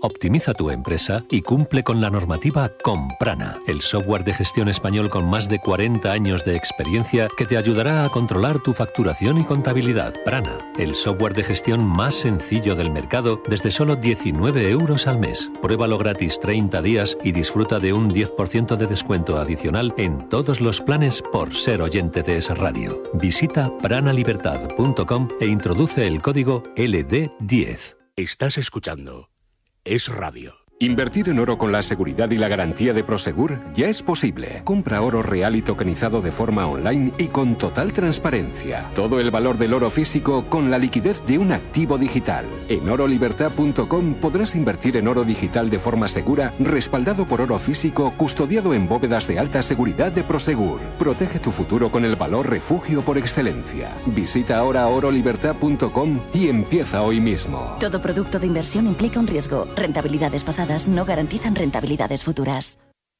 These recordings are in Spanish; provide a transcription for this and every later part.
Optimiza tu empresa y cumple con la normativa con Prana, el software de gestión español con más de 40 años de experiencia que te ayudará a controlar tu facturación y contabilidad. Prana, el software de gestión más sencillo del mercado desde solo 19 euros al mes. Pruébalo gratis 30 días y disfruta de un 10% de descuento adicional en todos los planes por ser oyente de Es Radio. Visita pranalibertad.com e introduce el código LD10. Estás escuchando Es Radio. Invertir en oro con la seguridad y la garantía de Prosegur ya es posible. Compra oro real y tokenizado de forma online y con total transparencia. Todo el valor del oro físico con la liquidez de un activo digital. En orolibertad.com podrás invertir en oro digital de forma segura, respaldado por oro físico, custodiado en bóvedas de alta seguridad de Prosegur. Protege tu futuro con el valor refugio por excelencia. Visita ahora orolibertad.com y empieza hoy mismo. Todo producto de inversión implica un riesgo. Rentabilidades pasadas no garantizan rentabilidades futuras.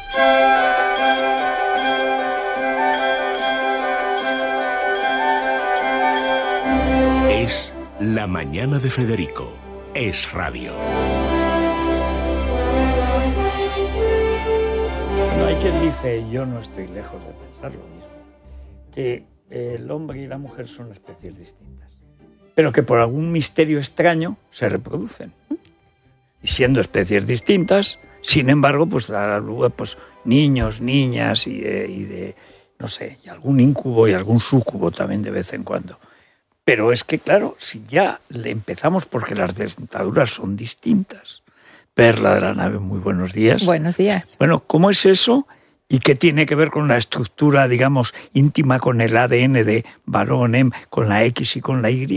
Es La Mañana de Federico. Es Radio. Bueno, hay quien dice, y yo no estoy lejos de pensar lo mismo, que el hombre y la mujer son especies distintas, pero que por algún misterio extraño se reproducen. Y siendo especies distintas, sin embargo, pues dará lugar pues niños, niñas y de no sé, y algún íncubo y algún súcubo también de vez en cuando. Pero es que, claro, si ya le empezamos porque las dentaduras son distintas. Perla de la Nave, muy buenos días. Buenos días. Bueno, ¿cómo es eso? ¿Y qué tiene que ver con la estructura, digamos, íntima, con el ADN de varón, con la X y con la Y?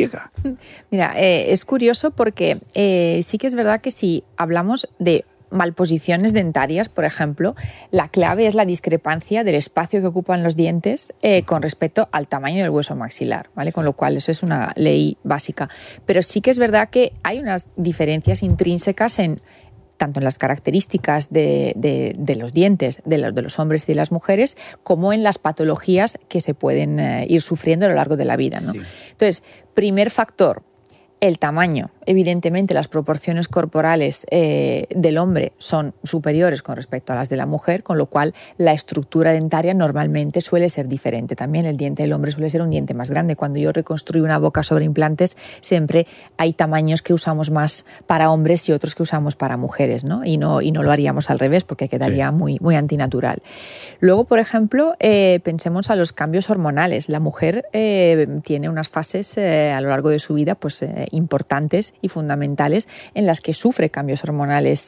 Mira, es curioso porque sí que es verdad que si hablamos de malposiciones dentarias, por ejemplo, la clave es la discrepancia del espacio que ocupan los dientes con respecto al tamaño del hueso maxilar, ¿vale? Con lo cual eso es una ley básica. Pero sí que es verdad que hay unas diferencias intrínsecas tanto en las características de los dientes de los hombres y de las mujeres, como en las patologías que se pueden ir sufriendo a lo largo de la vida, ¿no? Sí. Entonces, primer factor, el tamaño. Evidentemente, las proporciones corporales del hombre son superiores con respecto a las de la mujer, con lo cual la estructura dentaria normalmente suele ser diferente. También el diente del hombre suele ser un diente más grande. Cuando yo reconstruyo una boca sobre implantes, siempre hay tamaños que usamos más para hombres y otros que usamos para mujeres, ¿no? Y no lo haríamos al revés porque quedaría muy, muy antinatural. Luego, por ejemplo, pensemos a los cambios hormonales. La mujer tiene unas fases a lo largo de su vida pues importantes y fundamentales en las que sufre cambios hormonales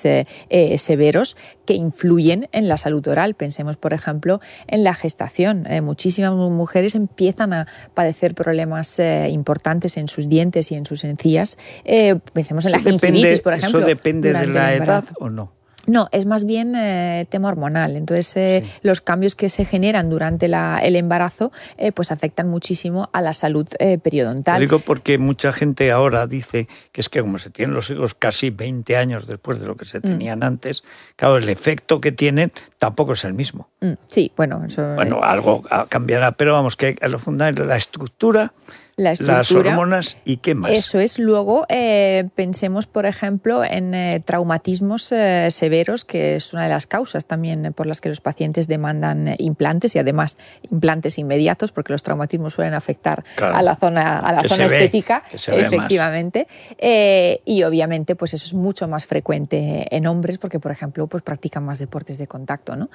severos que influyen en la salud oral. Pensemos, por ejemplo, en la gestación. Muchísimas mujeres empiezan a padecer problemas importantes en sus dientes y en sus encías. Pensemos en la gingivitis, por ejemplo. ¿Eso depende de la edad o no? No, es más bien tema hormonal. Entonces, los cambios que se generan durante el embarazo pues afectan muchísimo a la salud periodontal. Lo digo porque mucha gente ahora dice que es que como se tienen los hijos casi 20 años después de lo que se tenían antes, claro, el efecto que tienen tampoco es el mismo. Sí, bueno, eso... Bueno, algo cambiará, pero vamos, que lo fundamental es la estructura, las hormonas y qué más. Eso es. Luego pensemos, por ejemplo, en traumatismos severos, que es una de las causas también por las que los pacientes demandan implantes y además implantes inmediatos, porque los traumatismos suelen afectar a la zona estética, efectivamente. Y obviamente, pues eso es mucho más frecuente en hombres, porque por ejemplo, pues practican más deportes de contacto, ¿no?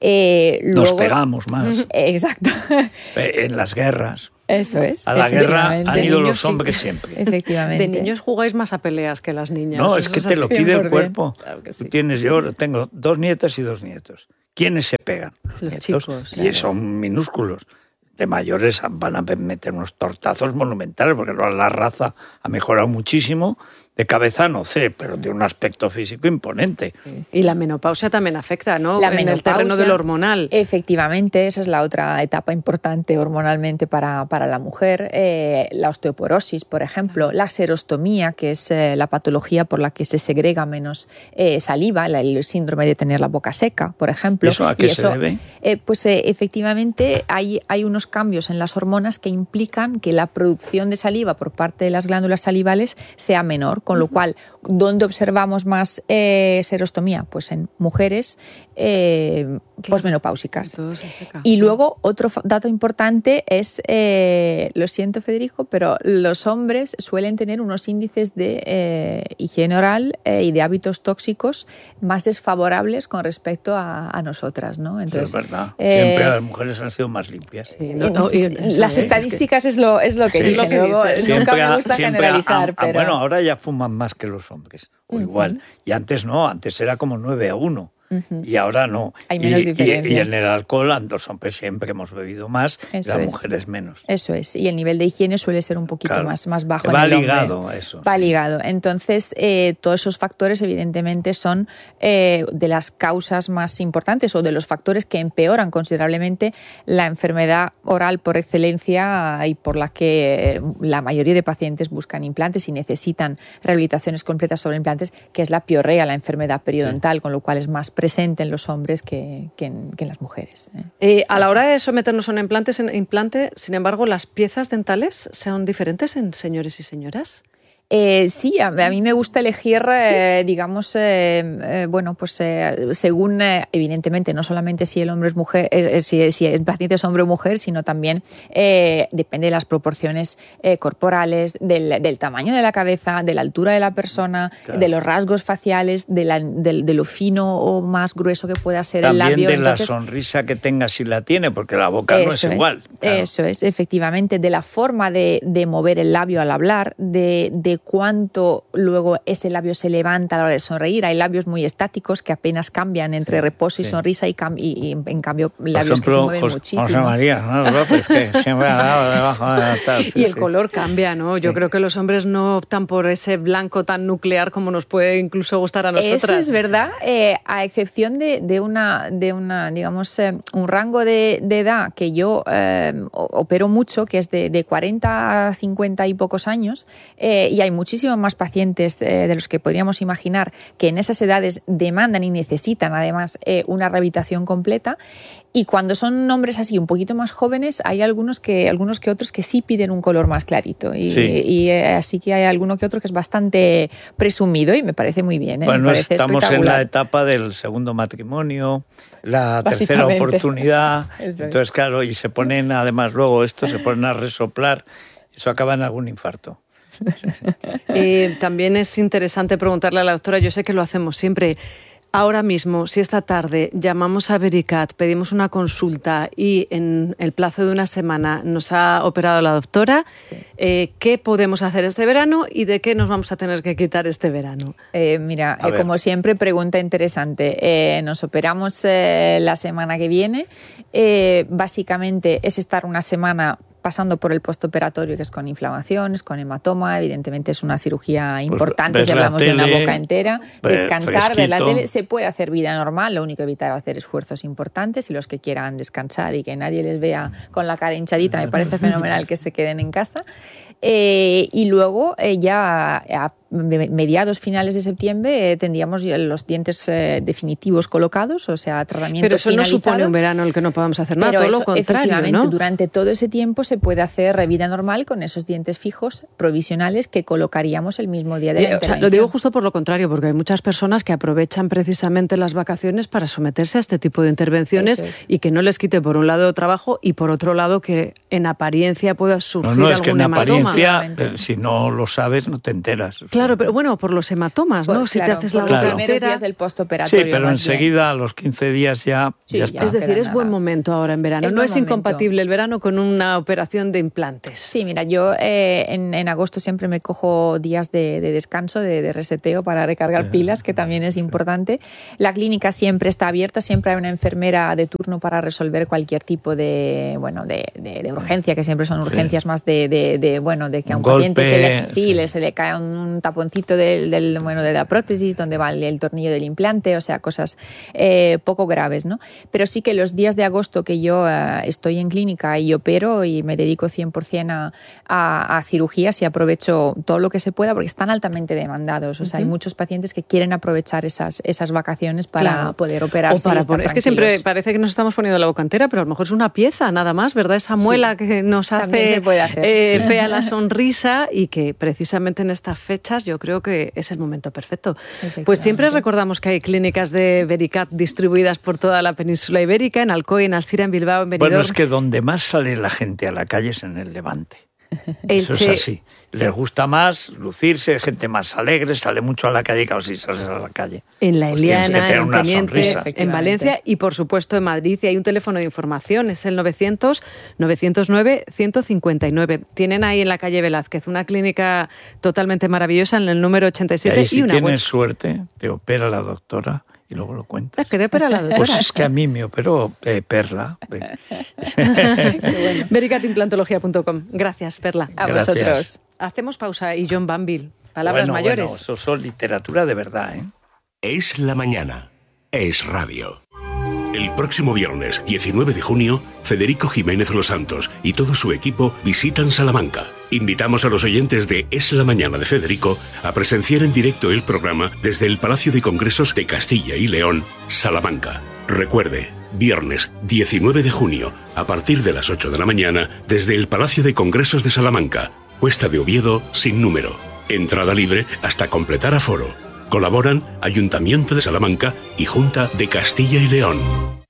Nos pegamos más. Exacto. En las guerras. Eso es. A la guerra han ido los hombres siempre. Efectivamente. De niños jugáis más a peleas que las niñas. No, es que te lo pide el cuerpo. Claro que sí. Yo tengo 2 nietas y 2 nietos. ¿Quiénes se pegan? Los nietos, chicos. Y son minúsculos. De mayores van a meter unos tortazos monumentales, porque la raza ha mejorado muchísimo. De cabeza no sé, pero de un aspecto físico imponente. Y la menopausia también afecta, ¿no? En el terreno del hormonal. Efectivamente, esa es la otra etapa importante hormonalmente para la mujer. La osteoporosis, por ejemplo, la xerostomía, que es la patología por la que se segrega menos saliva, el síndrome de tener la boca seca, por ejemplo. ¿Eso a qué se debe? Pues efectivamente hay unos cambios en las hormonas que implican que la producción de saliva por parte de las glándulas salivales sea menor, con lo cual, ¿dónde observamos más serostomía? Pues en mujeres posmenopáusicas. Y luego, otro dato importante es, lo siento Federico, pero los hombres suelen tener unos índices de higiene oral y de hábitos tóxicos más desfavorables con respecto a nosotras, ¿no? Entonces, es verdad. Siempre las mujeres han sido más limpias. Sí, las estadísticas es lo que dicen. Luego, nunca me gusta generalizar. Pero... Bueno, ahora ya fuman más que los hombres, o igual. Y antes no, antes era como 9-1. Y ahora no. Hay menos diferencia. Y en el alcohol, los hombres siempre hemos bebido más, las mujeres menos. Eso es. Y el nivel de higiene suele ser un poquito más bajo. Va en el ligado hombre. A eso. Va ligado. Entonces, todos esos factores, evidentemente, son de las causas más importantes o de los factores que empeoran considerablemente la enfermedad oral por excelencia y por la que la mayoría de pacientes buscan implantes y necesitan rehabilitaciones completas sobre implantes, que es la piorrea, la enfermedad periodontal, con lo cual es más presente en los hombres que en las mujeres. A la hora de someternos a un implante, sin embargo, ¿las piezas dentales son diferentes en señores y señoras? Sí, a mí me gusta elegir, digamos, según, evidentemente, no solamente si el hombre es mujer, si el paciente es hombre o mujer, sino también depende de las proporciones corporales, del tamaño de la cabeza, de la altura de la persona, de los rasgos faciales, de lo fino o más grueso que pueda ser también el labio. También de la sonrisa que tenga si la tiene, porque la boca no es igual. Claro. Eso es, efectivamente, de la forma de mover el labio al hablar, de cuánto luego ese labio se levanta a la hora de sonreír. Hay labios muy estáticos que apenas cambian entre reposo y sonrisa y en cambio labios que se mueven muchísimo. José María, ¿no? López, que siempre ha dado debajo de la tal. Y el color cambia, ¿no? Yo creo que los hombres no optan por ese blanco tan nuclear como nos puede incluso gustar a nosotras. Eso es verdad, a excepción de una digamos, un rango de edad que yo opero mucho, que es de 40 a 50 y pocos años, y hay muchísimos más pacientes de los que podríamos imaginar que en esas edades demandan y necesitan además una rehabilitación completa. Y cuando son hombres así un poquito más jóvenes, hay algunos que otros que sí piden un color más clarito. Y así que hay alguno que otro que es bastante presumido y me parece muy bien. Bueno, me parece estamos en la etapa del segundo matrimonio, la tercera oportunidad. Entonces, claro, y se ponen además luego se ponen a resoplar, eso acaba en algún infarto. También es interesante preguntarle a la doctora, yo sé que lo hacemos siempre, ahora mismo, si esta tarde llamamos a Vericat, pedimos una consulta y en el plazo de una semana nos ha operado la doctora, ¿qué podemos hacer este verano y de qué nos vamos a tener que quitar este verano? Mira, como siempre, pregunta interesante. Nos operamos la semana que viene. Básicamente es estar una semana pasando por el postoperatorio, que es con inflamaciones, con hematoma. Evidentemente es una cirugía importante si hablamos de una boca entera. Descansar, ver la tele. Se puede hacer vida normal, lo único evitar hacer esfuerzos importantes y los que quieran descansar y que nadie les vea con la cara hinchadita, me parece fenomenal que se queden en casa. Y luego ya a mediados, finales de septiembre tendríamos los dientes definitivos colocados, o sea, tratamiento Pero eso finalizado. no supone un verano en el que no podamos hacer nada, pero todo eso, lo contrario, efectivamente, ¿no? Durante todo ese tiempo se puede hacer vida normal con esos dientes fijos provisionales que colocaríamos el mismo día de la intervención. Lo digo justo por lo contrario, porque hay muchas personas que aprovechan precisamente las vacaciones para someterse a este tipo de intervenciones y que no les quite por un lado trabajo y por otro lado que en apariencia pueda surgir algún hematoma. No, es que en apariencia, si no lo sabes, no te enteras. Claro, pero bueno, por los hematomas, ¿no? Si te haces la boca entera. Los primeros días del postoperatorio. Sí, pero enseguida, a los 15 días ya está. Es decir, es buen momento ahora en verano. No es incompatible el verano con una operación de implantes. Sí, mira, yo en agosto siempre me cojo días de descanso, de reseteo para recargar pilas, que también es importante. La clínica siempre está abierta, siempre hay una enfermera de turno para resolver cualquier tipo de urgencia, que siempre son urgencias más de que a un paciente se le cae un taponcito de la prótesis donde va el tornillo del implante, o sea, cosas poco graves, ¿no? Pero sí que los días de agosto que yo estoy en clínica y opero y me dedico 100% a cirugías y aprovecho todo lo que se pueda porque están altamente demandados, o sea, hay muchos pacientes que quieren aprovechar esas vacaciones para poder operarse. Es que siempre parece que nos estamos poniendo la boca entera, pero a lo mejor es una pieza nada más, ¿verdad? Esa muela que nos hace fea la sonrisa y que precisamente en estas fechas empresas, yo creo que es el momento perfecto. Pues siempre recordamos que hay clínicas de Vericat distribuidas por toda la península ibérica, en Alcoy, en Alcira, en Bilbao, en Benidorm. Bueno, es que donde más sale la gente a la calle es en el Levante. Eso es así. Les gusta más lucirse, gente más alegre, sale mucho a la calle, claro, si sales a la calle. En la Eliana, en Teniente, en Valencia y por supuesto en Madrid. Y hay un teléfono de información, es el 900-909-159. Tienen ahí en la calle Velázquez una clínica totalmente maravillosa en el número 87 y si una tienes web. Suerte, te opera la doctora y luego lo cuentas. Es que te opera la doctora. Pues es que a mí me operó Perla. Vericatimplantología.com. Gracias, Perla. A Gracias. vosotros. Hacemos pausa y John Banville. Palabras mayores. Bueno, eso son literatura de verdad, ¿eh? Es la mañana. Es radio. El próximo viernes, 19 de junio, Federico Jiménez Los Santos y todo su equipo visitan Salamanca. Invitamos a los oyentes de Es la Mañana de Federico a presenciar en directo el programa desde el Palacio de Congresos de Castilla y León, Salamanca. Recuerde, viernes 19 de junio, a partir de las 8 de la mañana, desde el Palacio de Congresos de Salamanca, Cuesta de Oviedo, sin número. Entrada libre hasta completar aforo. Colaboran Ayuntamiento de Salamanca y Junta de Castilla y León.